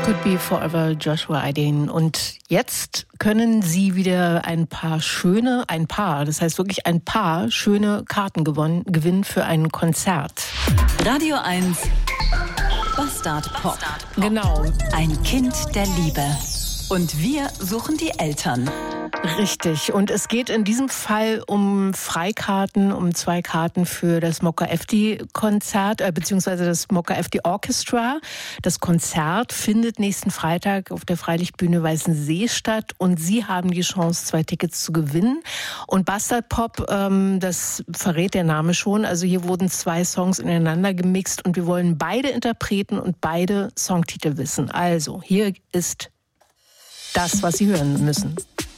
Could Be Forever, Joshua Aidin. Und jetzt können Sie wieder ein paar schöne Karten gewinnen für ein Konzert. Radio 1 Bastard Pop. Genau. Ein Kind der Liebe. Und wir suchen die Eltern. Richtig. Und es geht in diesem Fall um Freikarten, um 2 Karten für das Mokka Efti-Konzert, beziehungsweise das Mokka Efti Orchestra. Das Konzert findet nächsten Freitag auf der Freilichtbühne Weißensee statt und Sie haben die Chance, 2 Tickets zu gewinnen. Und Bastard Pop, das verrät der Name schon. Also hier wurden 2 Songs ineinander gemixt und wir wollen beide Interpreten und beide Songtitel wissen. Also hier ist das, was Sie hören müssen.